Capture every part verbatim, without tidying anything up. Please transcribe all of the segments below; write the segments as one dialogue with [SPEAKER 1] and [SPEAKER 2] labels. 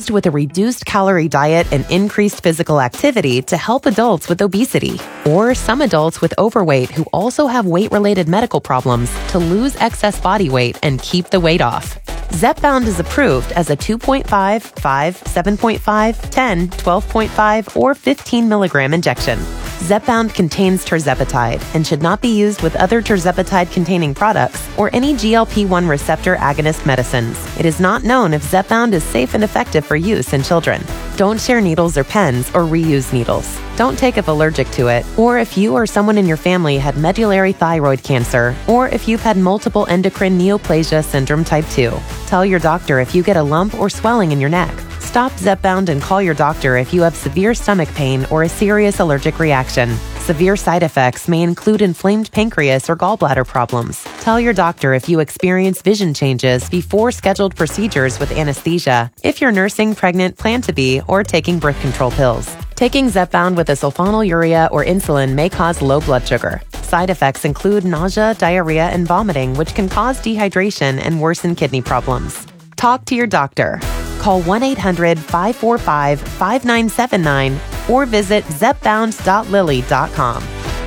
[SPEAKER 1] used with a reduced calorie diet and increased physical activity to help adults with obesity, or some adults with overweight who also have weight-related medical problems to lose excess body weight and keep the weight off. Zepbound is approved as a two point five, five, seven point five, ten, twelve point five, or fifteen milligram injection. Zepbound contains tirzepatide and should not be used with other tirzepatide-containing products or any G L P one receptor agonist medicines. It is not known if Zepbound is safe and effective for use in children. Don't share needles or pens or reuse needles. Don't take if allergic to it, or if you or someone in your family had medullary thyroid cancer, or if you've had multiple endocrine neoplasia syndrome type two. Tell your doctor if you get a lump or swelling in your neck. Stop Zepbound and call your doctor if you have severe stomach pain or a serious allergic reaction. Severe side effects may include inflamed pancreas or gallbladder problems. Tell your doctor if you experience vision changes before scheduled procedures with anesthesia, if you're nursing, pregnant, plan to be, or taking birth control pills. Taking Zepbound with a sulfonylurea or insulin may cause low blood sugar. Side effects include nausea, diarrhea, and vomiting, which can cause dehydration and worsen kidney problems. Talk to your doctor. Call one eight hundred, five four five, five nine seven nine or visit zepbound dot lilly dot com.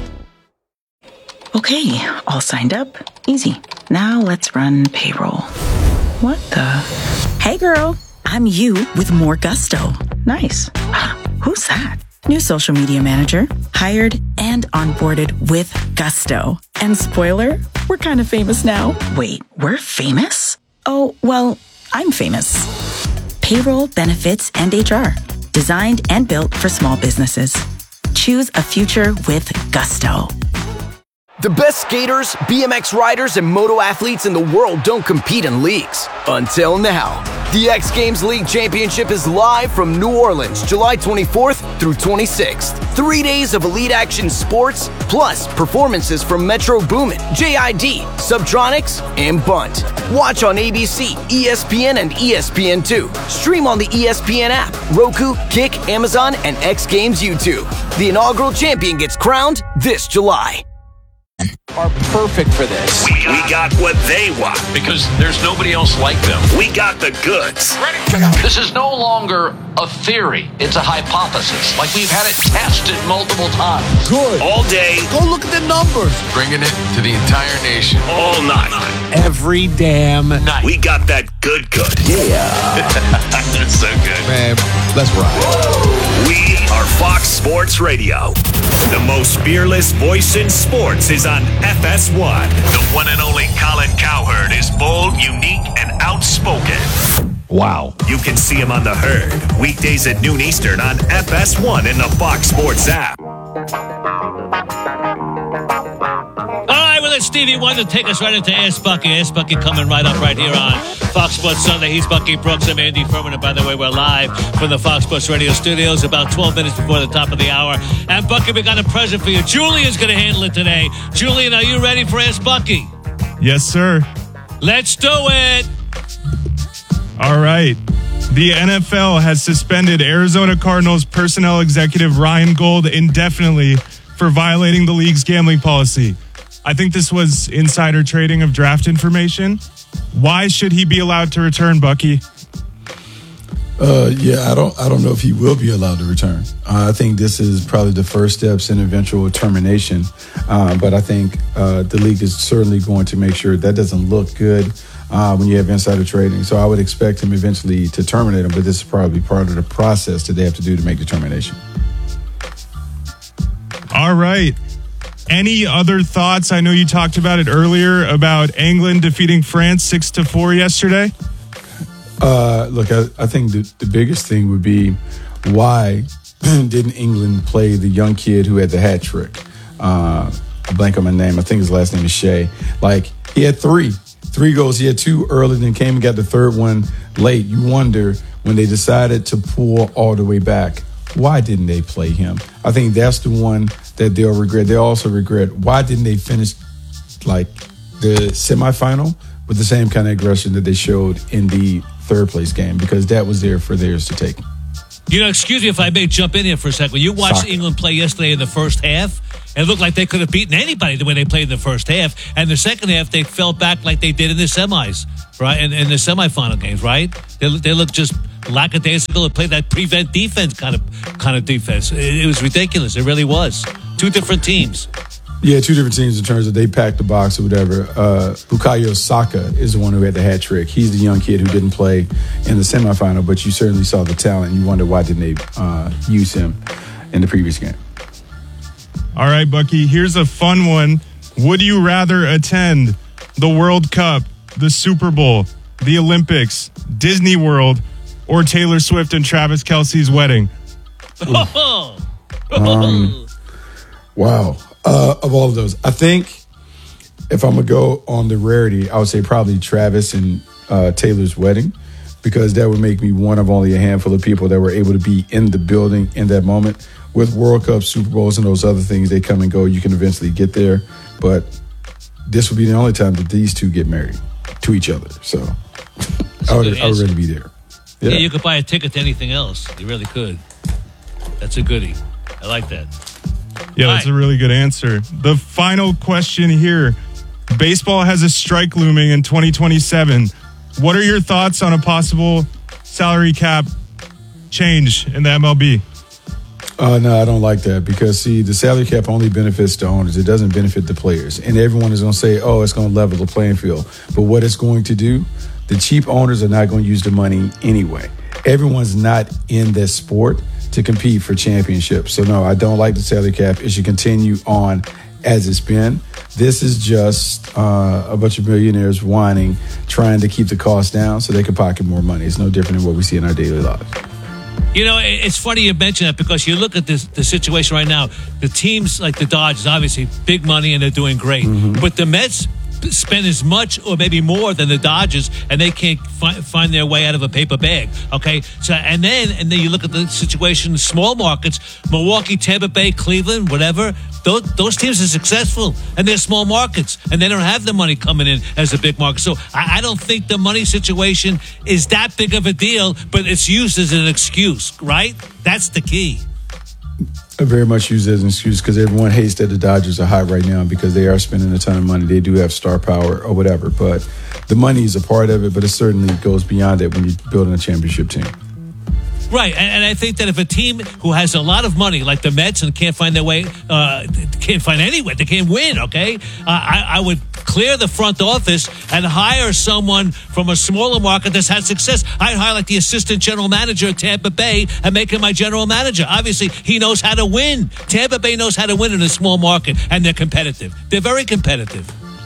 [SPEAKER 2] Okay, all signed up. Easy. Now let's run payroll. What the? Hey girl, I'm you with more gusto. Nice. Who's that? New social media manager, hired and onboarded with gusto. And spoiler, we're kind of famous now. Wait, we're famous? Oh, well, I'm famous. Payroll, benefits, and H R. Designed and built for small businesses. Choose a future with gusto.
[SPEAKER 3] The best skaters, B M X riders, and moto athletes in the world don't compete in leagues. Until now. The X Games League Championship is live from New Orleans, July twenty-fourth through twenty-sixth. Three days of elite action sports, plus performances from Metro Boomin, J I D, Subtronics, and Bunt. Watch on A B C, E S P N, and E S P N two. Stream on the E S P N app, Roku, Kick, Amazon, and X Games YouTube. The inaugural champion gets crowned this July.
[SPEAKER 4] Are perfect for this.
[SPEAKER 5] We got, we got what they want
[SPEAKER 6] because there's nobody else like them.
[SPEAKER 5] We got the goods.
[SPEAKER 6] Ready to go. This is no longer a theory. It's a hypothesis. Like we've had it tested multiple times.
[SPEAKER 5] Good. All day.
[SPEAKER 4] Go look at the numbers.
[SPEAKER 6] Bringing it to the entire nation.
[SPEAKER 5] All night.
[SPEAKER 4] Every damn night.
[SPEAKER 5] We got that good good.
[SPEAKER 4] Yeah.
[SPEAKER 5] That's so good.
[SPEAKER 4] Man, let's ride.
[SPEAKER 5] We are Fox Sports Radio. The most fearless voice in sports is on F S one. The one and only Colin Cowherd is bold, unique, and outspoken.
[SPEAKER 4] Wow.
[SPEAKER 5] You can see him on The Herd, weekdays at noon Eastern on F S one in the Fox Sports app.
[SPEAKER 7] All right, well, it's Stevie Wonder to take us right into Ask Bucky. Ask Bucky coming right up right here on Fox Sports Sunday. He's Bucky Brooks. I'm Andy Furman. And by the way, we're live from the Fox Sports Radio studios about twelve minutes before the top of the hour. And Bucky, we got a present for you. Julian's going to handle it today. Julian, are you ready for Ask Bucky?
[SPEAKER 8] Yes, sir.
[SPEAKER 7] Let's do it.
[SPEAKER 8] All right. The N F L has suspended Arizona Cardinals personnel executive Ryan Gold indefinitely for violating the league's gambling policy. I think this was insider trading of draft information. Why should he be allowed to return, Bucky?
[SPEAKER 9] Uh, yeah, I don't I don't know if he will be allowed to return. Uh, I think this is probably the first steps in eventual termination. Uh, but I think uh, the league is certainly going to make sure that doesn't look good uh, when you have insider trading. So I would expect him eventually to terminate him, but this is probably part of the process that they have to do to make the termination.
[SPEAKER 8] All right. Any other thoughts? I know you talked about it earlier about England defeating France six to four yesterday.
[SPEAKER 9] Uh, look, I, I think the, the biggest thing would be why didn't England play the young kid who had the hat trick? Uh, I blank on my name. I think his last name is Shea. Like, he had three. Three goals. He had two early, then came and got the third one late. You wonder when they decided to pull all the way back, why didn't they play him? I think that's the one that they'll regret. They also regret, why didn't they finish like the semifinal with the same kind of aggression that they showed in the third place game? Because that was there for theirs to take.
[SPEAKER 7] You know, excuse me if I may jump in here for a second. You watched
[SPEAKER 9] Soccer.
[SPEAKER 7] England play yesterday in the first half, It looked like they could have beaten anybody the way they played in the first half. And the second half, they fell back like they did in the semis, right? And in the semifinal games, right? They, they looked just lackadaisical and played that prevent defense kind of kind of defense. It, it was ridiculous. It really was. Two different teams.
[SPEAKER 9] Yeah, two different teams in terms of they packed the box or whatever. Uh, Bukayo Saka is the one who had the hat trick. He's the young kid who didn't play in the semifinal, but you certainly saw the talent. You wonder why didn't they uh, use him in the previous game.
[SPEAKER 8] All right, Bucky, here's a fun one. Would you rather attend the World Cup, the Super Bowl, the Olympics, Disney World, or Taylor Swift and Travis Kelce's wedding?
[SPEAKER 9] um, wow. Uh, of all of those, I think if I'm going to go on the rarity, I would say probably Travis and uh, Taylor's wedding, because that would make me one of only a handful of people that were able to be in the building in that moment. With World Cup, Super Bowls, and those other things, they come and go. You can eventually get there. But this would be the only time that these two get married to each other. So I would, I would really be there.
[SPEAKER 7] Yeah. yeah, you could buy a ticket to anything else. You really could. That's a goodie. I like that.
[SPEAKER 8] Yeah,
[SPEAKER 7] All
[SPEAKER 8] that's
[SPEAKER 7] right.
[SPEAKER 8] a really good answer. The final question here. Baseball has a strike looming in twenty twenty-seven. What are your thoughts on a possible salary cap change in the M L B?
[SPEAKER 9] Uh, no, I don't like that because, see, the salary cap only benefits the owners. It doesn't benefit the players. And everyone is going to say, oh, it's going to level the playing field. But what it's going to do, the cheap owners are not going to use the money anyway. Everyone's not in this sport to compete for championships. So, no, I don't like the salary cap. It should continue on as it's been. This is just uh, a bunch of millionaires whining, trying to keep the cost down so they can pocket more money. It's no different than what we see in our daily lives.
[SPEAKER 7] You know, it's funny you mention that because you look at this, the situation right now. The teams like the Dodgers, obviously big money and they're doing great. Mm-hmm. But the Mets spend as much or maybe more than the Dodgers, and they can't fi- find their way out of a paper bag. Okay, so and then and then you look at the situation in small markets: Milwaukee, Tampa Bay, Cleveland, whatever. Those, those teams are successful, and they're small markets, and they don't have the money coming in as a big market. So I, I don't think the money situation is that big of a deal, but it's used as an excuse, right? That's the key.
[SPEAKER 9] I very much use it as an excuse because everyone hates that the Dodgers are hot right now because they are spending a ton of money. They do have star power or whatever, but the money is a part of it, but it certainly goes beyond it when you're building a championship team.
[SPEAKER 7] Right, and, and I think that if a team who has a lot of money, like the Mets, and can't find their way, uh, can't find any way, they can't win, okay? Uh, I, I would clear the front office and hire someone from a smaller market that's had success. I'd hire like the assistant general manager at Tampa Bay and make him my general manager. Obviously, he knows how to win. Tampa Bay knows how to win in a small market, and they're competitive. They're very competitive.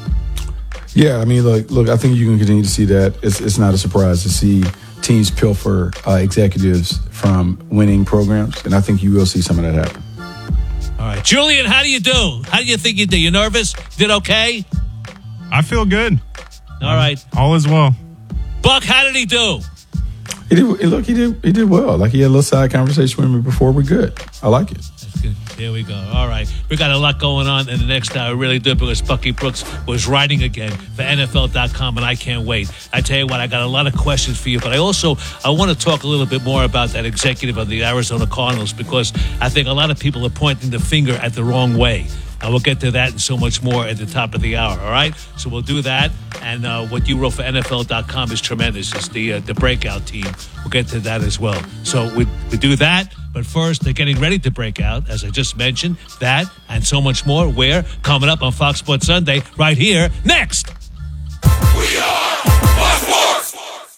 [SPEAKER 9] Yeah, I mean, look, look. I think you can continue to see that. It's, it's not a surprise to see teams pilfer uh, executives from winning programs, and I think you will see some of that happen.
[SPEAKER 7] All right, Julian, how do you do? How do you think you did? You nervous? Did okay?
[SPEAKER 8] I feel good.
[SPEAKER 7] All right,
[SPEAKER 8] all is well.
[SPEAKER 7] Buck, how did he do?
[SPEAKER 9] He did. Look, he did. He did well. Like he had a little side conversation with me before. We're good. I like it.
[SPEAKER 7] Good. Here we go. All right. We got a lot going on in the next hour. Really do, because Bucky Brooks was writing again for N F L dot com, and I can't wait. I tell you what, I got a lot of questions for you, but I also I want to talk a little bit more about that executive of the Arizona Cardinals, because I think a lot of people are pointing the finger at the wrong way. And we'll get to that and so much more at the top of the hour, all right? So we'll do that. And uh, what you wrote for N F L dot com is tremendous. It's the uh, the breakout team. We'll get to that as well. So we, we do that. But first, they're getting ready to break out, as I just mentioned. That and so much more. Where? Coming up on Fox Sports Sunday, right here, next.
[SPEAKER 5] We are Fox Sports.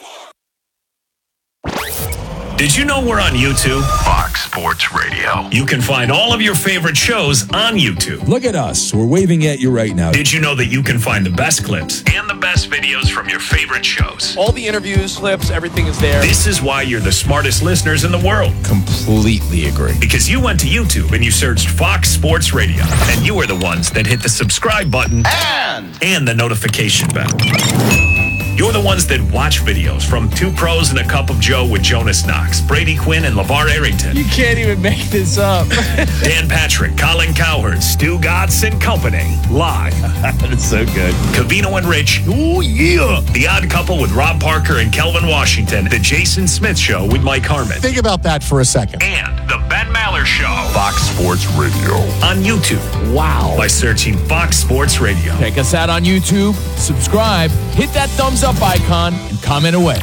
[SPEAKER 5] Did you know we're on YouTube? Fox Sports Radio. You can find all of your favorite shows on YouTube.
[SPEAKER 10] Look at us. We're waving at you right now.
[SPEAKER 5] Did you know that you can find the best clips and the best videos from your favorite shows?
[SPEAKER 11] All the interviews, clips, everything is there.
[SPEAKER 5] This is why you're the smartest listeners in the world.
[SPEAKER 10] Completely agree.
[SPEAKER 5] Because you went to YouTube and you searched Fox Sports Radio, and you were the ones that hit the subscribe button
[SPEAKER 11] and,
[SPEAKER 5] and the notification bell. You're the ones that watch videos from Two Pros and a Cup of Joe with Jonas Knox, Brady Quinn, and LeVar Arrington.
[SPEAKER 11] You can't even make this up.
[SPEAKER 5] Dan Patrick, Colin Cowherd, Stu Gatz, and company. Live.
[SPEAKER 10] That's so good.
[SPEAKER 5] Covino and Rich. Oh, yeah. The Odd Couple with Rob Parker and Kelvin Washington. The Jason Smith Show with Mike Harmon.
[SPEAKER 4] Think about that for a second.
[SPEAKER 5] And the Ben Maller your show. Fox Sports Radio. On YouTube.
[SPEAKER 11] Wow.
[SPEAKER 5] By searching Fox Sports Radio.
[SPEAKER 11] Check us out on YouTube, subscribe, hit that thumbs up icon, and comment away.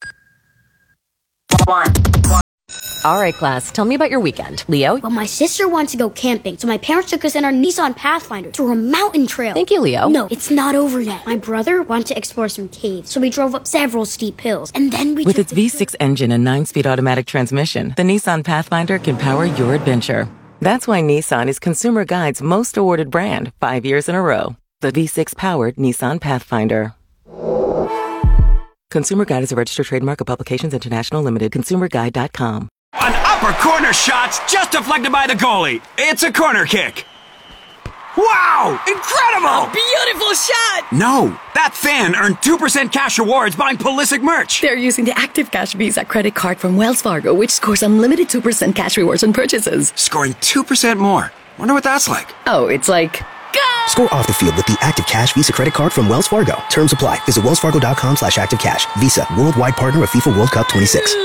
[SPEAKER 12] All right, class, tell me about your weekend. Leo?
[SPEAKER 13] Well, my sister wants to go camping, so my parents took us in our Nissan Pathfinder through a mountain trail.
[SPEAKER 12] Thank you, Leo.
[SPEAKER 13] No, it's not over yet. My brother wanted to explore some caves, so we drove up several steep hills, and then we
[SPEAKER 14] With
[SPEAKER 13] took
[SPEAKER 14] its V six engine and nine-speed automatic transmission, the Nissan Pathfinder can power your adventure. That's why Nissan is Consumer Guide's most awarded brand five years in a row. The V six-powered Nissan Pathfinder. Consumer Guide is a registered trademark of Publications International Limited. consumer guide dot com.
[SPEAKER 15] An upper corner shot's just deflected by the goalie. It's a corner kick. Wow! Incredible!
[SPEAKER 16] A beautiful shot!
[SPEAKER 15] No, that fan earned two percent cash rewards buying Pulisic merch.
[SPEAKER 16] They're using the Active Cash Visa credit card from Wells Fargo, which scores unlimited two percent cash rewards on purchases.
[SPEAKER 15] Scoring two percent more. Wonder what that's like.
[SPEAKER 16] Oh, it's like... Go!
[SPEAKER 17] Score off the field with the Active Cash Visa credit card from Wells Fargo. Terms apply. Visit wellsfargo.com slash activecash. Visa, worldwide partner of FIFA World Cup twenty-six.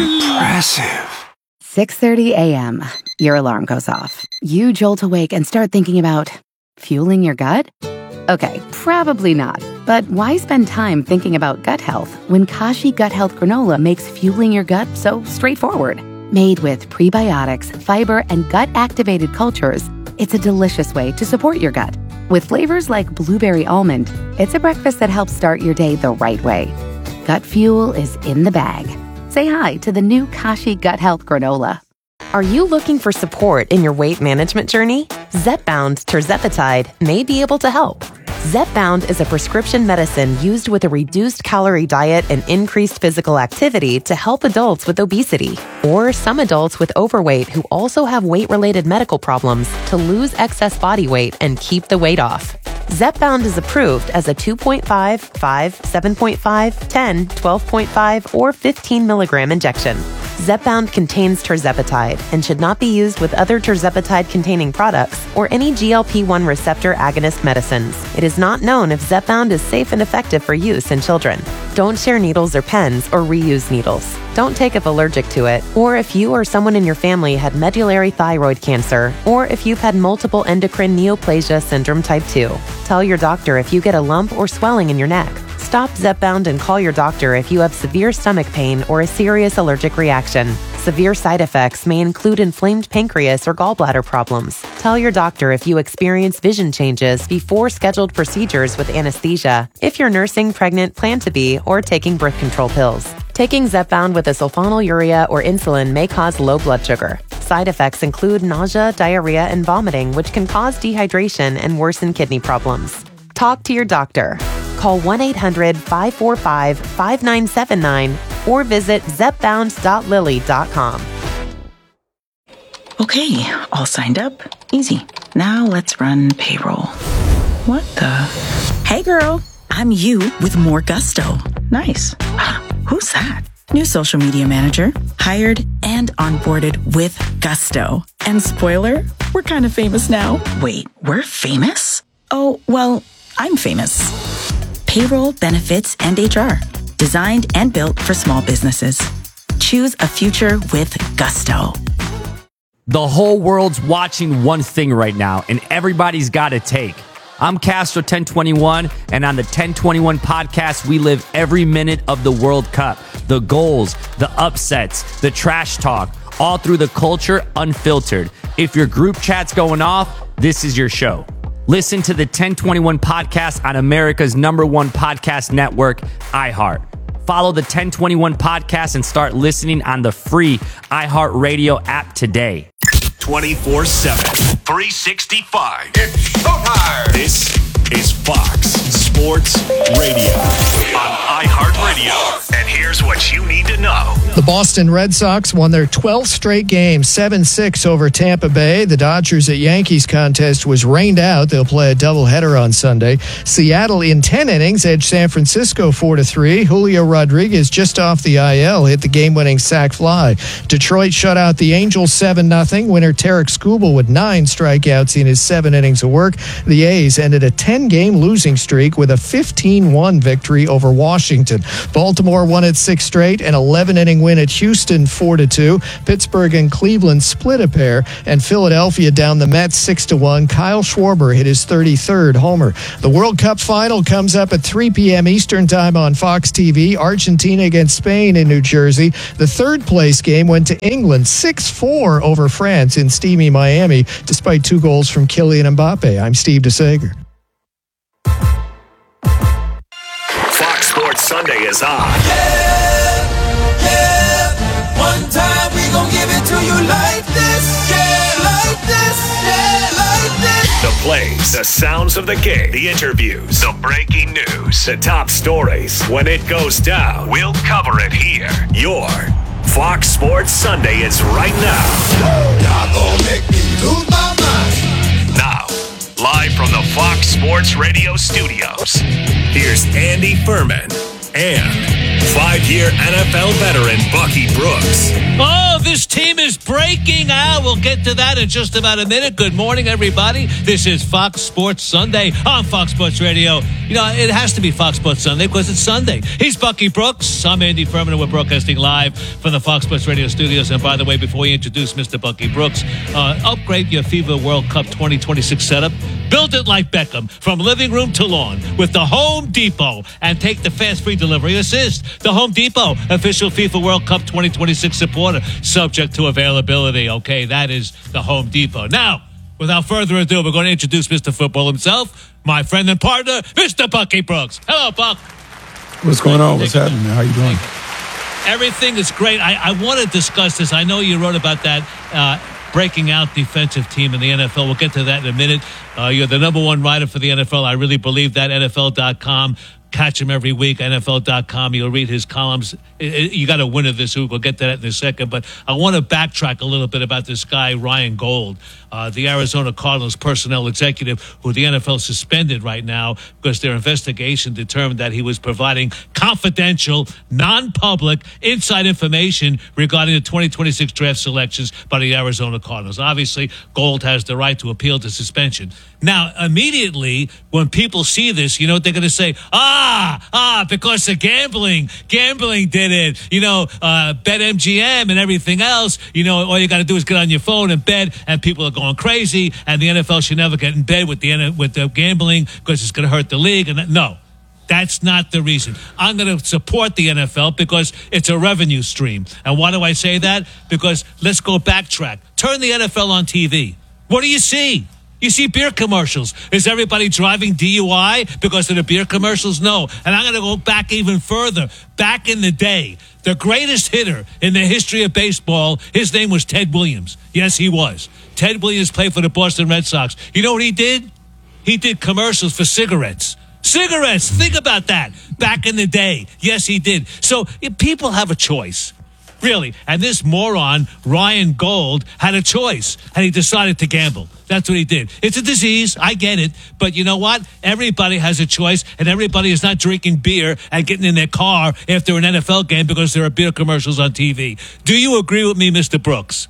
[SPEAKER 15] Impressive.
[SPEAKER 18] six thirty a.m. Your alarm goes off. You jolt awake and start thinking about fueling your gut? Okay, probably not. But why spend time thinking about gut health when Kashi Gut Health Granola makes fueling your gut so straightforward? Made with prebiotics, fiber, and gut-activated cultures, it's a delicious way to support your gut. With flavors like blueberry almond, it's a breakfast that helps start your day the right way. Gut fuel is in the bag. Say hi to the new Kashi Gut Health Granola.
[SPEAKER 1] Are you looking for support in your weight management journey? Zepbound Tirzepatide may be able to help. Zepbound is a prescription medicine used with a reduced calorie diet and increased physical activity to help adults with obesity or some adults with overweight who also have weight-related medical problems to lose excess body weight and keep the weight off. Zepbound is approved as a two point five, five, seven point five, ten, twelve point five, or fifteen milligram injection. Zepbound contains tirzepatide and should not be used with other tirzepatide-containing products or any G L P one receptor agonist medicines. It is not known if Zepbound is safe and effective for use in children. Don't share needles or pens or reuse needles. Don't take if allergic to it, or if you or someone in your family had medullary thyroid cancer, or if you've had multiple endocrine neoplasia syndrome type two. Tell your doctor if you get a lump or swelling in your neck. Stop Zepbound and call your doctor if you have severe stomach pain or a serious allergic reaction. Severe side effects may include inflamed pancreas or gallbladder problems. Tell your doctor if you experience vision changes before scheduled procedures with anesthesia, if you're nursing, pregnant, plan to be, or taking birth control pills. Taking Zepbound with a sulfonylurea or insulin may cause low blood sugar. Side effects include nausea, diarrhea, and vomiting, which can cause dehydration and worsen kidney problems. Talk to your doctor. Call one eight hundred, five four five, five nine seven nine or visit zepbound dot lilly dot com.
[SPEAKER 2] Okay, all signed up. Easy. Now let's run payroll. What the? Hey girl, I'm you with more gusto. Nice. Who's that? New social media manager, hired and onboarded with gusto. And spoiler, we're kind of famous now. Wait, we're famous? Oh, well, I'm famous. Payroll, benefits, and H R. Designed and built for small businesses. Choose a future with gusto.
[SPEAKER 19] The whole world's watching one thing right now, and everybody's got a take. I'm Castro ten twenty-one, and on the ten twenty-one podcast, we live every minute of the World Cup. The goals, the upsets, the trash talk, all through the culture unfiltered. If your group chat's going off, this is your show. Listen to the ten twenty-one podcast on America's number one podcast network, iHeart. Follow the ten twenty-one podcast and start listening on the free iHeartRadio app today.
[SPEAKER 5] twenty-four seven, three sixty-five. It's showtime. This is Fox Sports Radio on iHeartRadio. And here's what you need to know.
[SPEAKER 20] The Boston Red Sox won their twelfth straight game, seven six over Tampa Bay. The Dodgers at Yankees contest was rained out. They'll play a doubleheader on Sunday. Seattle in ten innings edged San Francisco four to three. Julio Rodriguez just off the I L hit the game-winning sac fly. Detroit shut out the Angels seven nothing. Winner Tarek Skubal with nine strikeouts in his seven innings of work. The A's ended a ten-game losing streak with a fifteen one victory over Washington. Washington. Baltimore won its sixth straight, an eleven-inning win at Houston, four to two. Pittsburgh and Cleveland split a pair, and Philadelphia down the Mets six to one. Kyle Schwarber hit his thirty-third homer. The World Cup final comes up at three p.m. Eastern Time on Fox T V. Argentina against Spain in New Jersey. The third place game went to England, six four over France in steamy Miami, despite two goals from Kylian Mbappe. I'm Steve DeSager.
[SPEAKER 5] Fox Sports Sunday is on.
[SPEAKER 21] Yeah, yeah. One time we gon' give it to you like this. Yeah, like this. Yeah, like this.
[SPEAKER 5] The plays, the sounds of the game, the interviews, the breaking news, the top stories. When it goes down, we'll cover it here. Your Fox Sports Sunday is right now.
[SPEAKER 21] Y'all gon' make me lose my mind.
[SPEAKER 5] Now, live from the Fox Sports Radio studios, here's Andy Furman and five-year N F L veteran Bucky Brooks.
[SPEAKER 7] Oh, this team is breaking out. We'll get to that in just about a minute. Good morning, everybody. This is Fox Sports Sunday on Fox Sports Radio. You know, it has to be Fox Sports Sunday because it's Sunday. He's Bucky Brooks. I'm Andy Furman, and we're broadcasting live from the Fox Sports Radio studios. And by the way, before we introduce Mister Bucky Brooks, uh, upgrade your FIFA World Cup twenty twenty-six setup. Build it like Beckham, from living room to lawn, with the Home Depot, and take the fast free delivery assist. The Home Depot, official FIFA World Cup twenty twenty-six supporter, subject to availability. Okay, that is the Home Depot. Now, without further ado, we're going to introduce Mister Football himself, my friend and partner, Mister Bucky Brooks. Hello, Buck.
[SPEAKER 9] What's going on? What's happening? How you doing?
[SPEAKER 7] Everything is great. I, I want to discuss this. I know you wrote about that uh, breaking out defensive team in the N F L. We'll get to that in a minute. Uh, you're the number one writer for the N F L. I really believe that. N F L dot com. Catch him every week, N F L dot com. You'll read his columns. It, it, you got a winner this week. We'll get to that in a second. But I want to backtrack a little bit about this guy, Ryan Gold, uh, the Arizona Cardinals personnel executive, who the N F L suspended right now because their investigation determined that he was providing confidential, non-public, inside information regarding the twenty twenty-six draft selections by the Arizona Cardinals. Obviously, Gold has the right to appeal the suspension. Now, immediately, when people see this, you know what they're going to say? Ah, ah, because of gambling. Gambling did it. You know, uh, BetMGM and everything else. You know, all you got to do is get on your phone and bet, and people are going crazy, and the N F L should never get in bed with the with the gambling because it's going to hurt the league. And that, no, that's not the reason. I'm going to support the N F L because it's a revenue stream. And why do I say that? Because let's go backtrack. Turn the N F L on T V. What do you see? You see beer commercials. Is everybody driving D U I because of the beer commercials? No. And I'm going to go back even further. Back in the day, the greatest hitter in the history of baseball, his name was Ted Williams. Yes, he was. Ted Williams played for the Boston Red Sox. You know what he did? He did commercials for cigarettes. Cigarettes. Think about that. Back in the day. Yes, he did. So if people have a choice. Really. And this moron, Ryan Gold, had a choice, and he decided to gamble. That's what he did. It's a disease. I get it. But you know what? Everybody has a choice, and everybody is not drinking beer and getting in their car after an N F L game because there are beer commercials on T V. Do you agree with me, Mister Brooks?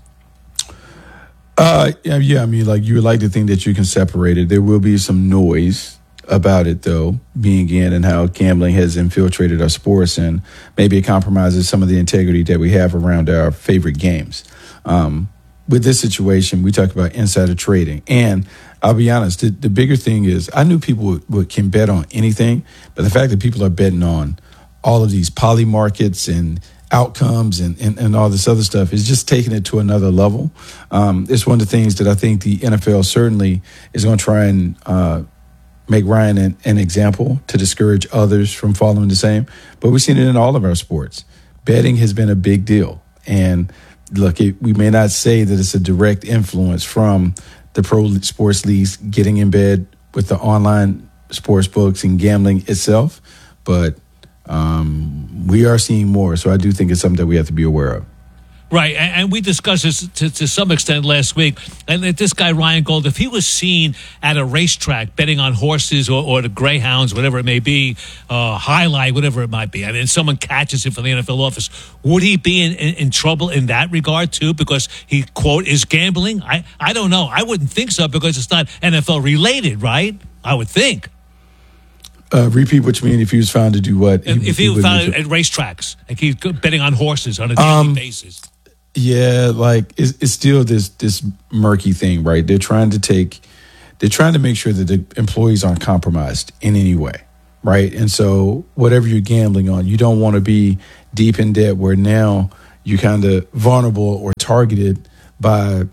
[SPEAKER 9] Uh, yeah, yeah, I mean, like, you would like to think that you can separate it. There will be some noise about it, though, being in and how gambling has infiltrated our sports, and maybe it compromises some of the integrity that we have around our favorite games. Um, with this situation, we talk about insider trading. And I'll be honest, the, the bigger thing is I knew people would, would, can bet on anything, but the fact that people are betting on all of these poly markets and outcomes and, and, and all this other stuff is just taking it to another level. Um, it's one of the things that I think the N F L certainly is going to try and uh, make Ryan an, an example to discourage others from following the same. But we've seen it in all of our sports. Betting has been a big deal. And look, it, we may not say that it's a direct influence from the pro sports leagues getting in bed with the online sports books and gambling itself, but um, we are seeing more. So I do think it's something that we have to be aware of.
[SPEAKER 7] Right, and, and we discussed this to, to some extent last week. And that this guy, Ryan Gold, if he was seen at a racetrack betting on horses or, or the greyhounds, whatever it may be, uh, highlight, whatever it might be, I mean, someone catches him from the N F L office, would he be in, in, in trouble in that regard, too, because he, quote, is gambling? I, I don't know. I wouldn't think so because it's not N F L related, right? I would think.
[SPEAKER 9] Uh, repeat what you mean. If he was found to do what?
[SPEAKER 7] If, if he, was found at racetracks, like he's betting on horses on a daily um, basis.
[SPEAKER 9] Yeah, like it's, it's still this this murky thing, right? They're trying to take, they're trying to make sure that the employees aren't compromised in any way, right? And so whatever you're gambling on, you don't want to be deep in debt where now you're kind of vulnerable or targeted by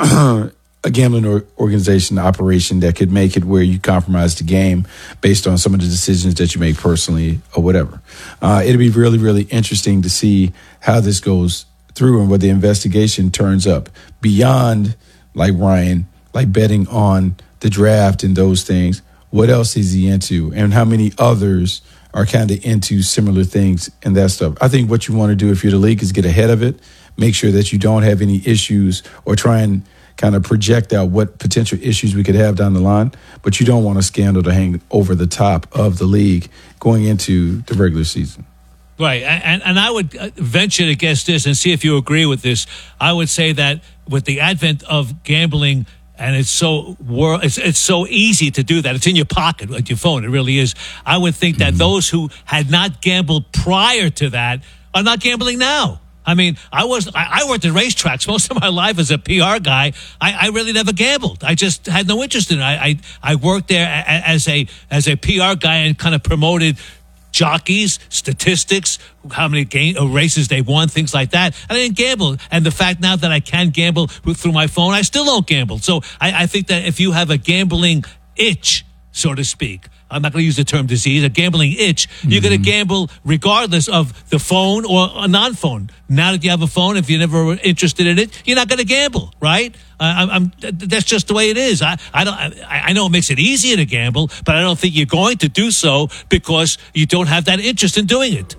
[SPEAKER 9] a gambling or organization operation that could make it where you compromise the game based on some of the decisions that you make personally or whatever. Uh, it'll be really, really interesting to see how this goes through and what the investigation turns up beyond, like Ryan, like betting on the draft and those things. What else is he into, and how many others are kind of into similar things and that stuff? I think what you want to do if you're the league is get ahead of it, make sure that you don't have any issues, or try and kind of project out what potential issues we could have down the line. But you don't want a scandal to hang over the top of the league going into the regular season.
[SPEAKER 7] Right, and and I would venture to guess this and see if you agree with this. I would say that with the advent of gambling, and it's so it's it's so easy to do that. It's in your pocket, like your phone. It really is. I would think that mm-hmm. those who had not gambled prior to that are not gambling now. I mean, I was I, I worked at racetracks most of my life as a P R guy. I, I really never gambled. I just had no interest in it. I I, I worked there a, as a as a P R guy and kind of promoted jockeys, statistics, how many game, uh, races they won, things like that. And I didn't gamble. And the fact now that I can gamble through my phone, I still don't gamble. So I, I think that if you have a gambling itch, so to speak, I'm not going to use the term disease, a gambling itch, mm-hmm. you're going to gamble regardless of the phone or a non-phone. Now that you have a phone, if you're never interested in it, you're not going to gamble, right? Uh, I'm, I'm, that's just the way it is. I, I, don't, I, I know it makes it easier to gamble, but I don't think you're going to do so because you don't have that interest in doing it.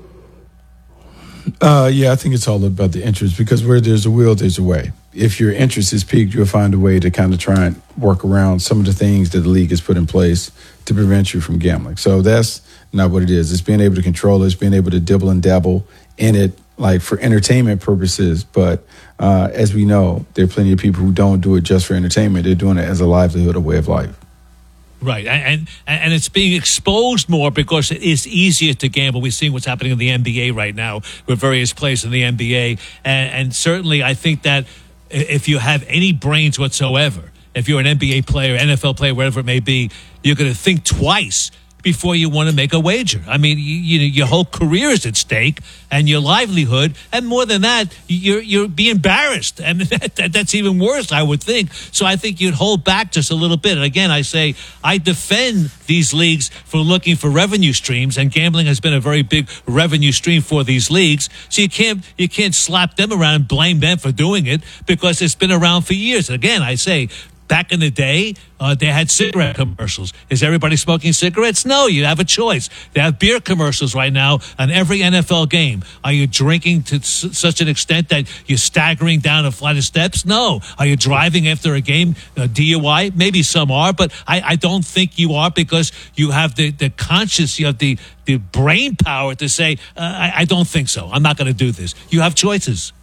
[SPEAKER 9] Uh, yeah, I think it's all about the interest, because where there's a will, there's a way. If your interest is piqued, you'll find a way to kind of try and work around some of the things that the league has put in place to prevent you from gambling. So that's not what it is. It's being able to control it. It's being able to dibble and dabble in it, like for entertainment purposes. But uh, as we know, there are plenty of people who don't do it just for entertainment. They're doing it as a livelihood, a way of life.
[SPEAKER 7] Right, and, and and it's being exposed more because it is easier to gamble. We're seeing what's happening in the N B A right now with various players in the N B A. And, and certainly I think that if you have any brains whatsoever, if you're an N B A player, N F L player, whatever it may be, you're going to think twice before you want to make a wager. I mean, you, you know, your whole career is at stake and your livelihood. And more than that, you're you're be embarrassed. And that, that, that's even worse, I would think. So I think you'd hold back just a little bit. And again, I say I defend these leagues for looking for revenue streams, and gambling has been a very big revenue stream for these leagues. So you can't you can't slap them around and blame them for doing it, because it's been around for years. And again, I say, back in the day, uh, they had cigarette commercials. Is everybody smoking cigarettes? No, you have a choice. They have beer commercials right now on every N F L game. Are you drinking to s- such an extent that you're staggering down a flight of steps? No. Are you driving after a game, uh, D U I? Maybe some are, but I, I don't think you are, because you have the, the conscious, you have the, the brain power to say, uh, I, I don't think so. I'm not going to do this. You have choices.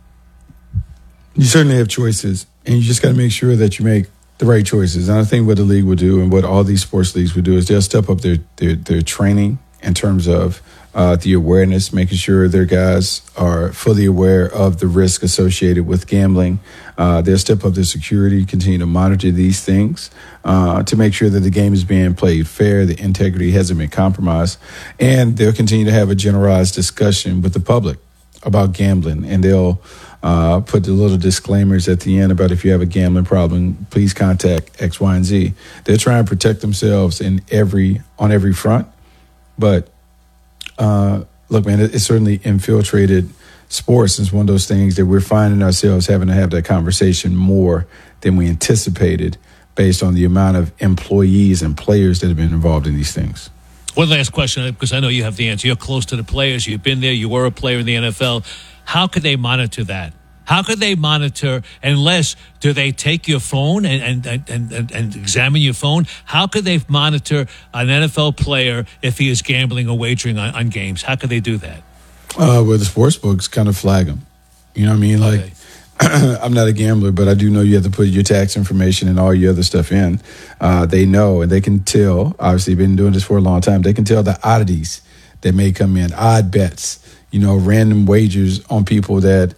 [SPEAKER 9] You certainly have choices. And you just got to make sure that you make the right choices. And I think what the league would do, and what all these sports leagues would do, is they'll step up their their, their training in terms of uh, the awareness, making sure their guys are fully aware of the risk associated with gambling. Uh, they'll step up their security, continue to monitor these things uh, to make sure that the game is being played fair, the integrity hasn't been compromised. And they'll continue to have a generalized discussion with the public about gambling. And they'll Uh, put the little disclaimers at the end about, if you have a gambling problem, please contact X, Y, and Z. They're trying to protect themselves in every on every front. But uh, look, man, it, it's certainly infiltrated sports. It's one of those things that we're finding ourselves having to have that conversation more than we anticipated, based on the amount of employees and players that have been involved in these things.
[SPEAKER 7] One last question, because I know you have the answer. You're close to the players. You've been there. You were a player in the N F L. How could they monitor that? How could they monitor, unless do they take your phone and, and, and, and, and examine your phone? How could they monitor an N F L player if he is gambling or wagering on, on games? How could they do that?
[SPEAKER 9] Uh, well, the sports books kind of flag them. You know what I mean? Like,
[SPEAKER 7] okay.
[SPEAKER 9] I'm not a gambler, but I do know you have to put your tax information and all your other stuff in. Uh, they know and they can tell, obviously been doing this for a long time, they can tell the oddities that may come in, odd bets, you know, random wagers on people that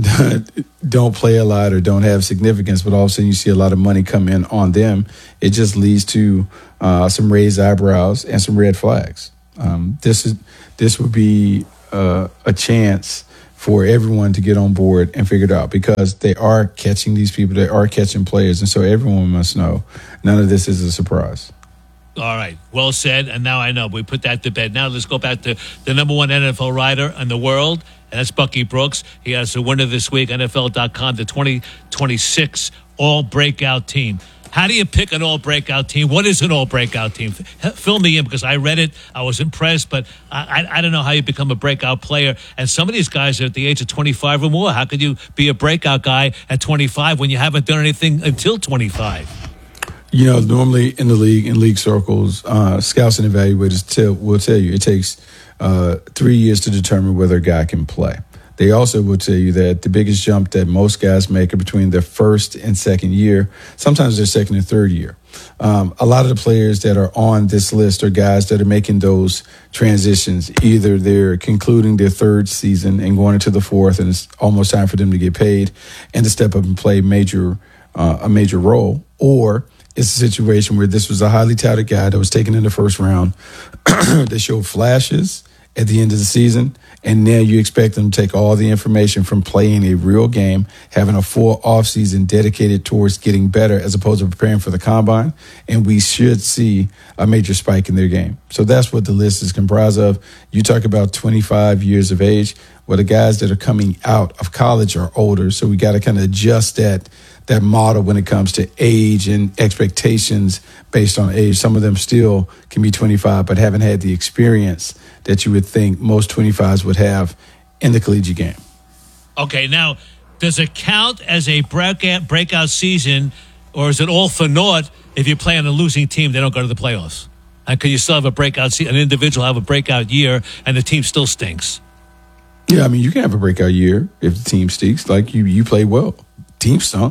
[SPEAKER 9] don't play a lot or don't have significance, but all of a sudden you see a lot of money come in on them. It just leads to uh, some raised eyebrows and some red flags. Um, this is this would be uh, a chance for everyone to get on board and figure it out, because they are catching these people, they are catching players, and so everyone must know none of this is a surprise.
[SPEAKER 7] All right, well said, and now I know. We put that to bed. Now let's go back to the number one N F L writer in the world, and that's Bucky Brooks. He has a winner this week, N F L dot com, the twenty twenty-six All-Breakout Team. How do you pick an all-breakout team? What is an all-breakout team? Fill me in, because I read it. I was impressed, but I, I, I don't know how you become a breakout player. And some of these guys are at the age of twenty-five or more. How could you be a breakout guy at twenty-five when you haven't done anything until twenty-five?
[SPEAKER 9] You know, normally in the league, in league circles, uh, scouts and evaluators tell, will tell you it takes uh, three years to determine whether a guy can play. They also will tell you that the biggest jump that most guys make are between their first and second year, sometimes their second and third year. Um, a lot of the players that are on this list are guys that are making those transitions. Either they're concluding their third season and going into the fourth, and it's almost time for them to get paid and to step up and play major uh, a major role, or it's a situation where this was a highly touted guy that was taken in the first round that showed flashes at the end of the season, and now you expect them to take all the information from playing a real game, having a full offseason dedicated towards getting better as opposed to preparing for the combine, and we should see a major spike in their game. So that's what the list is comprised of. You talk about twenty-five years of age. Well, the guys that are coming out of college are older, so we got to kind of adjust that that model when it comes to age and expectations based on age. Some of them still can be twenty-five, but haven't had the experience that you would think most twenty-fives would have in the collegiate game.
[SPEAKER 7] Okay, now, does it count as a breakout, breakout season, or is it all for naught if you play on a losing team, they don't go to the playoffs? And can you still have a breakout season, an individual have a breakout year, and the team still stinks?
[SPEAKER 9] Yeah, I mean, you can have a breakout year if the team stinks. Like, you, you play well. Team stunk.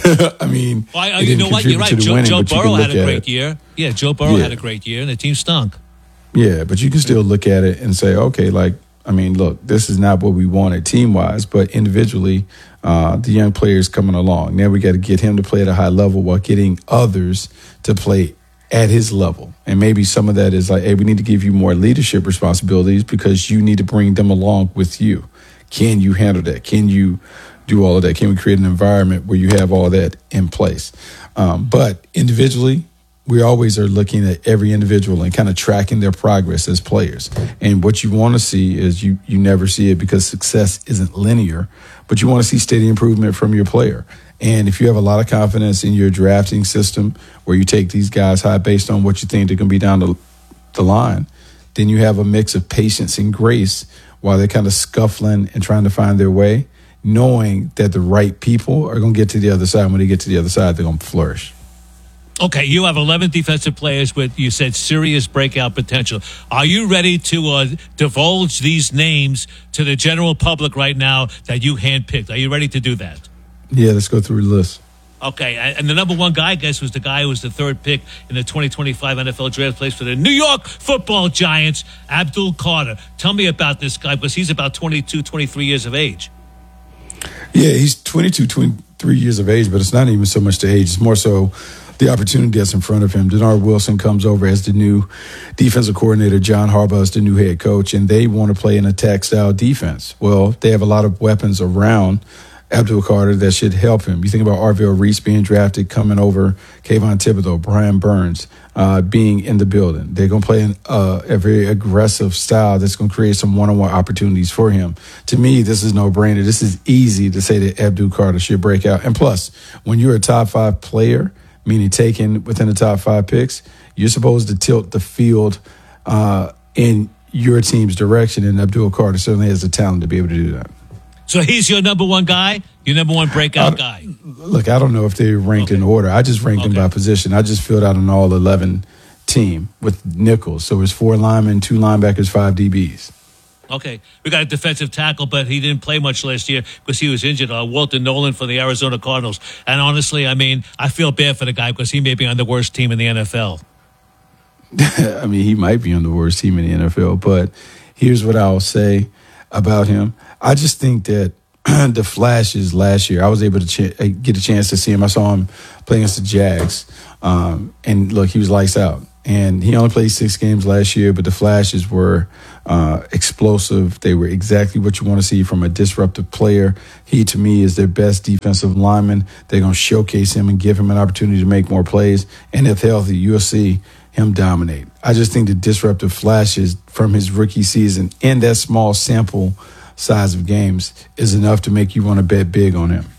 [SPEAKER 9] I mean,
[SPEAKER 7] well, I, you know what? You're right. Joe,
[SPEAKER 9] winning,
[SPEAKER 7] Joe Burrow had a great
[SPEAKER 9] it.
[SPEAKER 7] year. Yeah, Joe Burrow
[SPEAKER 9] yeah.
[SPEAKER 7] had a great year, and the team stunk.
[SPEAKER 9] Yeah, but you can still look at it and say, okay, like, I mean, look, this is not what we wanted team-wise, but individually, uh, the young players coming along. Now we got to get him to play at a high level while getting others to play at his level. And maybe some of that is like, hey, we need to give you more leadership responsibilities because you need to bring them along with you. Can you handle that? Can you do all of that? Can we create an environment where you have all that in place? Um, but individually, we always are looking at every individual and kind of tracking their progress as players. And what you want to see is you you never see it because success isn't linear, but you want to see steady improvement from your player. And if you have a lot of confidence in your drafting system where you take these guys high based on what you think they're going to be down the, the line, then you have a mix of patience and grace while they're kind of scuffling and trying to find their way, knowing that the right people are going to get to the other side. When they get to the other side, they're going to flourish.
[SPEAKER 7] Okay, you have eleven defensive players with, you said, serious breakout potential. Are you ready to uh, divulge these names to the general public right now that you handpicked? Are you ready to do that?
[SPEAKER 9] Yeah, let's go through the list.
[SPEAKER 7] Okay, and the number one guy, I guess, was the guy who was the third pick in the twenty twenty-five N F L draft, plays for the New York Football Giants, Abdul Carter. Tell me about this guy, because he's about twenty-two, twenty-three years of age.
[SPEAKER 9] Yeah, he's twenty-two, twenty-three years of age, but it's not even so much the age. It's more so the opportunity that's in front of him. Denard Wilson comes over as the new defensive coordinator. John Harbaugh is the new head coach, and they want to play an attack-style defense. Well, they have a lot of weapons around Abdul Carter that should help him. You think about Arvell Reese being drafted, coming over, Kayvon Thibodeau, Brian Burns uh, being in the building. They're going to play an, uh, a very aggressive style that's going to create some one-on-one opportunities for him. To me, this is no-brainer. This is easy to say that Abdul Carter should break out. And plus, when you're a top five player, meaning taken within the top five picks, you're supposed to tilt the field uh, in your team's direction, and Abdul Carter certainly has the talent to be able to do that.
[SPEAKER 7] So he's your number one guy, your number one breakout guy.
[SPEAKER 9] Look, I don't know if they're ranked okay. in order. I just ranked okay. them by position. I just filled out an all eleven team with nickels. So it's four linemen, two linebackers, five D Bs.
[SPEAKER 7] Okay, we got a defensive tackle, but he didn't play much last year because he was injured. Uh, Walter Nolan for the Arizona Cardinals. And honestly, I mean, I feel bad for the guy because he may be on the worst team in the N F L.
[SPEAKER 9] I mean, he might be on the worst team in the N F L, but here's what I'll say about him. I just think that the flashes last year, I was able to ch- get a chance to see him. I saw him play against the Jags. Um, and look, he was lights out. And he only played six games last year, but the flashes were uh, explosive. They were exactly what you want to see from a disruptive player. He, to me, is their best defensive lineman. They're going to showcase him and give him an opportunity to make more plays. And if healthy, you'll see him dominate. I just think the disruptive flashes from his rookie season in that small sample size of games is enough to make you want to bet big on him.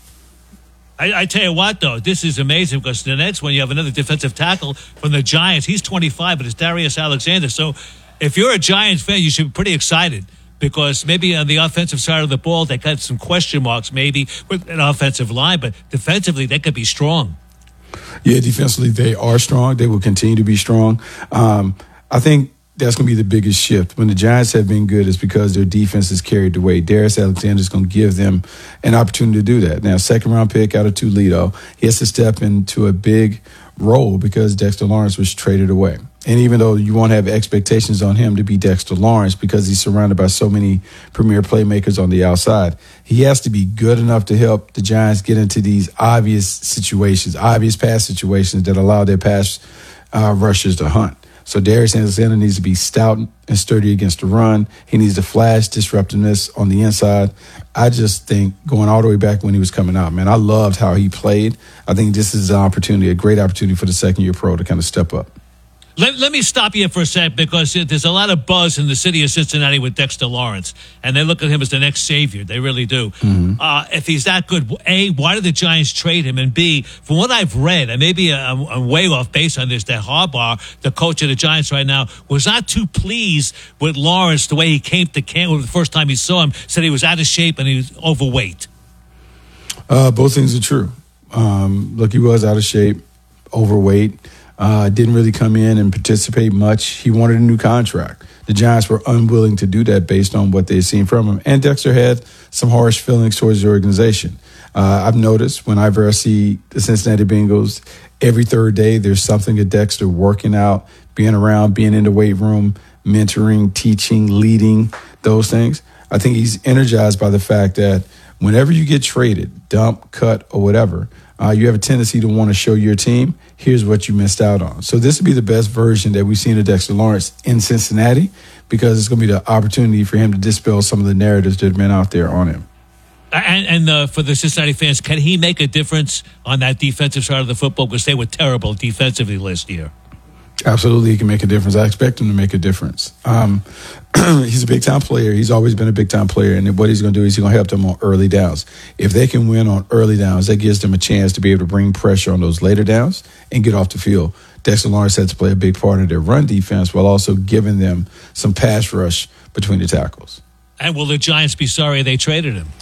[SPEAKER 7] I, I tell you what, though, this is amazing because the next one you have another defensive tackle from the Giants. He's twenty-five, but it's Darius Alexander. So if you're a Giants fan, you should be pretty excited because maybe on the offensive side of the ball, they got some question marks maybe with an offensive line, but defensively, they could be strong.
[SPEAKER 9] Yeah, defensively, they are strong. They will continue to be strong. Um, I think that's going to be the biggest shift. When the Giants have been good, it's because their defense has carried the weight. Darius Alexander is going to give them an opportunity to do that. Now, second round pick out of Toledo, he has to step into a big role because Dexter Lawrence was traded away. And even though you won't have expectations on him to be Dexter Lawrence because he's surrounded by so many premier playmakers on the outside, he has to be good enough to help the Giants get into these obvious situations, obvious pass situations that allow their pass uh, rushers to hunt. So Darius Alexander needs to be stout and sturdy against the run. He needs to flash disruptiveness on the inside. I just think going all the way back when he was coming out, man, I loved how he played. I think this is an opportunity, a great opportunity for the second-year pro to kind of step up.
[SPEAKER 7] Let, let me stop you for a sec because there's a lot of buzz in the city of Cincinnati with Dexter Lawrence, and they look at him as the next savior. They really do. Mm-hmm. Uh, if he's that good, A, why did the Giants trade him? And B, from what I've read, and maybe I'm, I'm way off base on this, that Harbaugh, the coach of the Giants right now, was not too pleased with Lawrence the way he came to camp the first time he saw him, said he was out of shape and he was overweight.
[SPEAKER 9] Uh, both things are true. Um, look, he was out of shape, overweight. Uh, didn't really come in and participate much. He wanted a new contract. The Giants were unwilling to do that based on what they had seen from him. And Dexter had some harsh feelings towards the organization. Uh, I've noticed whenever I see the Cincinnati Bengals, every third day there's something at Dexter working out, being around, being in the weight room, mentoring, teaching, leading, those things. I think he's energized by the fact that whenever you get traded, dump, cut, or whatever, uh, you have a tendency to want to show your team, here's what you missed out on. So this would be the best version that we've seen of Dexter Lawrence in Cincinnati because it's going to be the opportunity for him to dispel some of the narratives that have been out there on him.
[SPEAKER 7] And, and uh, for the Cincinnati fans, can he make a difference on that defensive side of the football? Because they were terrible defensively last year.
[SPEAKER 9] Absolutely, he can make a difference. I expect him to make a difference. Um, he's a big-time player. He's always been a big-time player, and what he's going to do is he's going to help them on early downs. If they can win on early downs, that gives them a chance to be able to bring pressure on those later downs and get off the field. Dexter Lawrence had to play a big part of their run defense while also giving them some pass rush between the tackles.
[SPEAKER 7] And will the Giants be sorry they traded him?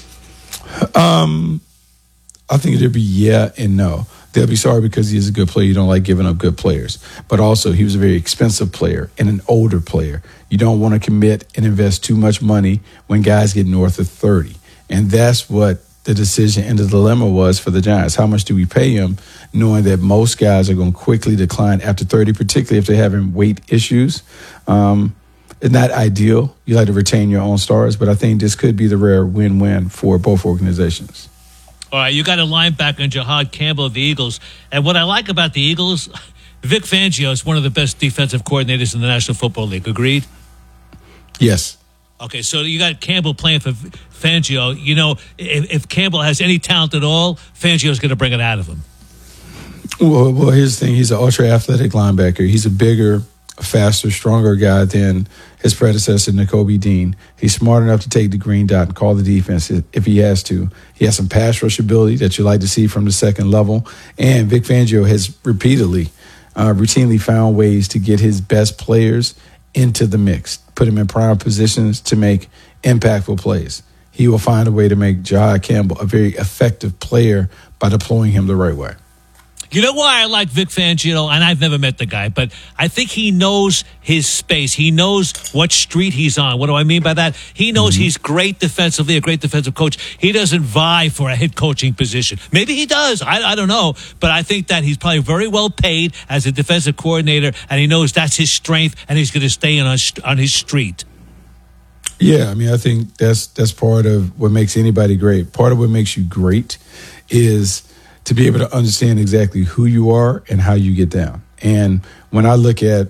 [SPEAKER 9] Um, I think it'd be yeah and no. They'll be sorry because he is a good player. You don't like giving up good players. But also, he was a very expensive player and an older player. You don't want to commit and invest too much money when guys get north of thirty. And that's what the decision and the dilemma was for the Giants. How much do we pay him, knowing that most guys are going to quickly decline after thirty, particularly if they're having weight issues? Um, it's not ideal. You like to retain your own stars, but I think this could be the rare win-win for both organizations.
[SPEAKER 7] All right, you got a linebacker in Jahad Campbell of the Eagles. And what I like about the Eagles, Vic Fangio is one of the best defensive coordinators in the National Football League. Agreed?
[SPEAKER 9] Yes.
[SPEAKER 7] Okay, so you got Campbell playing for Fangio. You know, if, if Campbell has any talent at all, Fangio's going to bring it out of him.
[SPEAKER 9] Well, well, here's the thing. He's an ultra-athletic linebacker. He's a bigger, faster, stronger guy than his predecessor, Nakobe Dean. He's smart enough to take the green dot and call the defense if he has to. He has some pass rush ability that you like to see from the second level. And Vic Fangio has repeatedly, uh, routinely found ways to get his best players into the mix, put him in prime positions to make impactful plays. He will find a way to make Jahad Campbell a very effective player by deploying him the right way.
[SPEAKER 7] You know why I like Vic Fangio? And I've never met the guy, but I think he knows his space. He knows what street he's on. What do I mean by that? He knows mm-hmm. he's great defensively, a great defensive coach. He doesn't vie for a head coaching position. Maybe he does. I, I don't know. But I think that he's probably very well paid as a defensive coordinator, and he knows that's his strength, and he's going to stay on, on his street.
[SPEAKER 9] Yeah, I mean, I think that's that's part of what makes anybody great. Part of what makes you great is to be able to understand exactly who you are and how you get down. And when I look at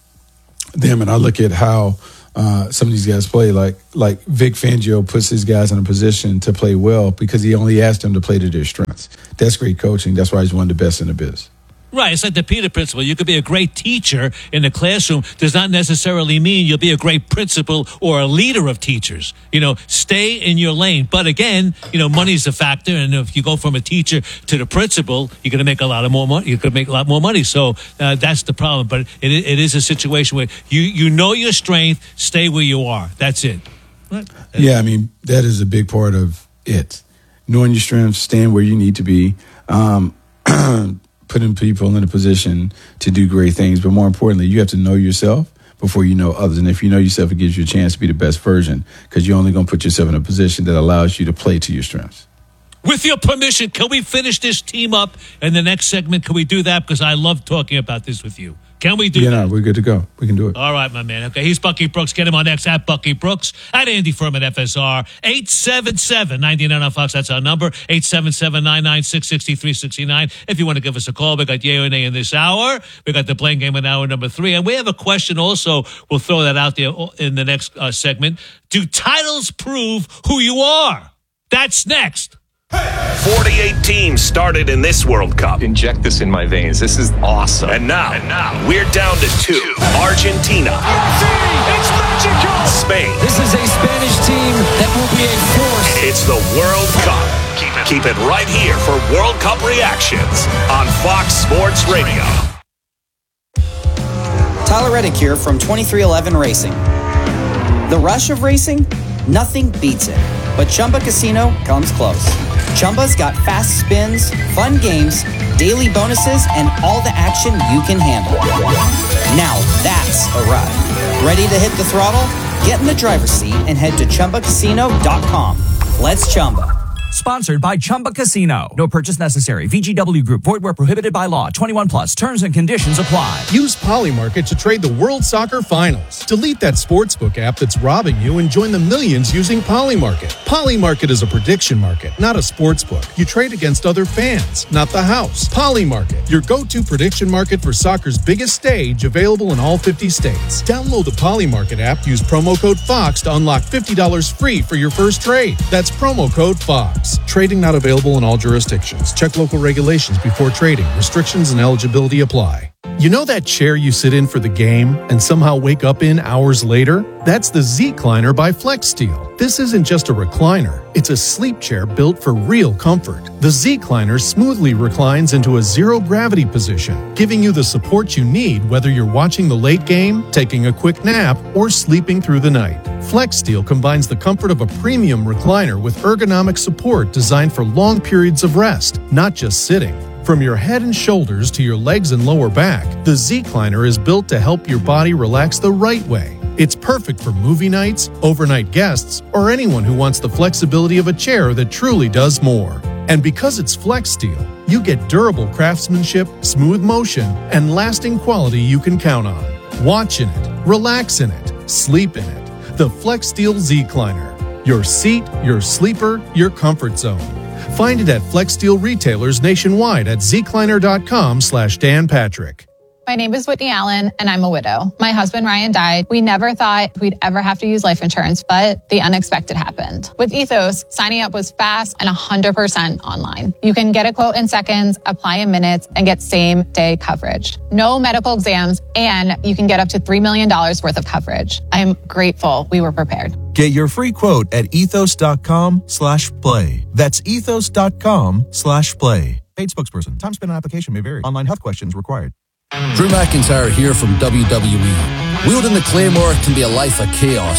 [SPEAKER 9] them and I look at how uh, some of these guys play, like like Vic Fangio puts his guys in a position to play well because he only asked them to play to their strengths. That's great coaching. That's why he's one of the best in the biz.
[SPEAKER 7] Right. It's like the Peter Principle. You could be a great teacher in the classroom. Does not necessarily mean you'll be a great principal or a leader of teachers. You know, stay in your lane. But again, you know, money's a factor. And if you go from a teacher to the principal, you're going to make a lot of more money. You're going to make a lot more money. So uh, that's the problem. But it, it is a situation where you, you know your strength, stay where you are. That's it. Right.
[SPEAKER 9] Yeah, I mean, that is a big part of it. Knowing your strengths, staying where you need to be. Um, putting people in a position to do great things. But more importantly, you have to know yourself before you know others. And if you know yourself, it gives you a chance to be the best version because you're only going to put yourself in a position that allows you to play to your strengths.
[SPEAKER 7] With your permission, can we finish this team up in the next segment? Can we do that? Because I love talking about this with you. Can we do
[SPEAKER 9] yeah,
[SPEAKER 7] that?
[SPEAKER 9] Yeah, no, we're good to go. We can do it.
[SPEAKER 7] All right, my man. Okay, he's Bucky Brooks. Get him on X at Bucky Brooks, at Andy Furman F S R, eight seven seven, nine nine on Fox. That's our number, eight seven seven, nine nine six, six three six nine. If you want to give us a call, we got Yay or Nay in this hour. We got the Blame Game in hour number three. And we have a question also. We'll throw that out there in the next uh, segment. Do titles prove who you are? That's next.
[SPEAKER 5] forty-eight teams started in this World Cup.
[SPEAKER 3] Inject this in my veins. This is awesome.
[SPEAKER 5] And now, and now we're down to two. Argentina.
[SPEAKER 21] It's magical.
[SPEAKER 5] Spain.
[SPEAKER 21] This is a Spanish team that will be a force.
[SPEAKER 5] It's the World Cup. Keep it, keep it right here for World Cup reactions on Fox Sports Radio.
[SPEAKER 22] Tyler Reddick here from twenty-three eleven Racing. The rush of racing? Nothing beats it. But Chumba Casino comes close. Chumba's got fast spins, fun games, daily bonuses, and all the action you can handle. Now that's a ride. Ready to hit the throttle? Get in the driver's seat and head to Chumba Casino dot com. Let's Chumba.
[SPEAKER 23] Sponsored by Chumba Casino. No purchase necessary. V G W Group. Void where prohibited by law. twenty-one plus. Terms and conditions apply.
[SPEAKER 24] Use Polymarket to trade the World Soccer Finals. Delete that sportsbook app that's robbing you and join the millions using Polymarket. Polymarket is a prediction market, not a sportsbook. You trade against other fans, not the house. Polymarket, your go-to prediction market for soccer's biggest stage, available in all fifty states. Download the Polymarket app. Use promo code FOX to unlock fifty dollars free for your first trade. That's promo code FOX. Trading not available in all jurisdictions. Check local regulations before trading. Restrictions and eligibility apply. You know that chair you sit in for the game and somehow wake up in hours later? That's the Z-Cliner by FlexSteel. This isn't just a recliner. It's a sleep chair built for real comfort. The Z-Cliner smoothly reclines into a zero-gravity position, giving you the support you need whether you're watching the late game, taking a quick nap, or sleeping through the night. FlexSteel combines the comfort of a premium recliner with ergonomic support designed for long periods of rest, not just sitting. From your head and shoulders to your legs and lower back, the Z-Cliner is built to help your body relax the right way. It's perfect for movie nights, overnight guests, or anyone who wants the flexibility of a chair that truly does more. And because it's FlexSteel, you get durable craftsmanship, smooth motion, and lasting quality you can count on. Watch in it, relax in it, sleep in it. The FlexSteel Z-Cliner. Your seat, your sleeper, your comfort zone. Find it at FlexSteel retailers nationwide at zcliner.com slash Dan Patrick.
[SPEAKER 25] My name is Whitney Allen, and I'm a widow. My husband, Ryan, died. We never thought we'd ever have to use life insurance, but the unexpected happened. With Ethos, signing up was fast and one hundred percent online. You can get a quote in seconds, apply in minutes, and get same-day coverage. No medical exams, and you can get up to three million dollars worth of coverage. I'm grateful we were prepared.
[SPEAKER 26] Get your free quote at ethos.com slash play. That's ethos.com slash play. Paid spokesperson. Time spent on application may vary. Online health questions required.
[SPEAKER 27] Drew McIntyre here from W W E. Wielding the Claymore can be a life of chaos,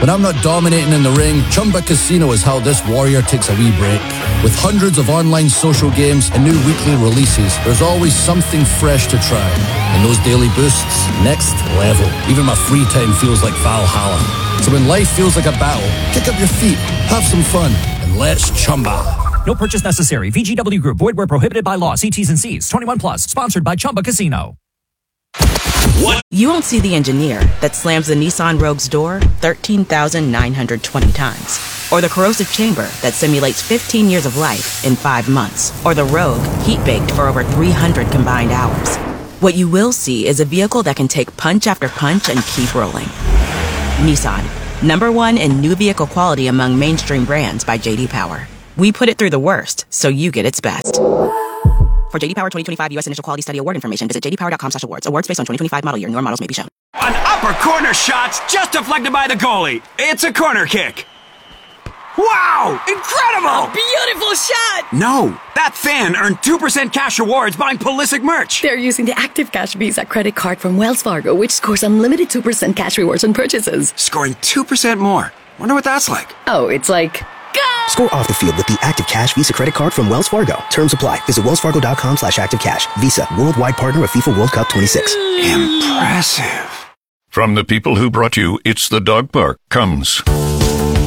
[SPEAKER 4] When I'm not dominating in the ring, Chumba Casino is how this warrior takes a wee break. With hundreds of online social games and new weekly releases, there's always something fresh to try. And those daily boosts, next level. Even my free time feels like Valhalla. So when life feels like a battle, kick up your feet, have some fun, and let's Chumba.
[SPEAKER 23] No purchase necessary. V G W Group. Void where prohibited by law. See T's and C's. twenty-one plus. Sponsored by Chumba Casino.
[SPEAKER 2] What? You won't see the engineer that slams the Nissan Rogue's door thirteen thousand nine hundred twenty times. Or the corrosive chamber that simulates fifteen years of life in five months. Or the Rogue heat-baked for over three hundred combined hours. What you will see is a vehicle that can take punch after punch and keep rolling. Nissan. Number one in new vehicle quality among mainstream brands by J D Power. We put it through the worst, so you get its best. For J D Power twenty twenty-five U S Initial Quality Study Award information, visit j d power dot com slash awards. Awards based on twenty twenty-five model year. Newer models may be shown.
[SPEAKER 15] An upper corner shot's just deflected by the goalie. It's a corner kick. Wow! Incredible!
[SPEAKER 16] A beautiful shot!
[SPEAKER 15] No, that fan earned two percent cash rewards buying Pulisic merch.
[SPEAKER 16] They're using the Active Cash Visa credit card from Wells Fargo, which scores unlimited two percent cash rewards on purchases.
[SPEAKER 15] Scoring two percent more. Wonder what that's like.
[SPEAKER 16] Oh, it's like...
[SPEAKER 17] Score off the field with the Active Cash Visa credit card from Wells Fargo. Terms apply. Visit wellsfargo.com slash active cash. Visa, worldwide partner of FIFA World Cup twenty-six.
[SPEAKER 15] Impressive.
[SPEAKER 5] From the people who brought you It's the Dog Park comes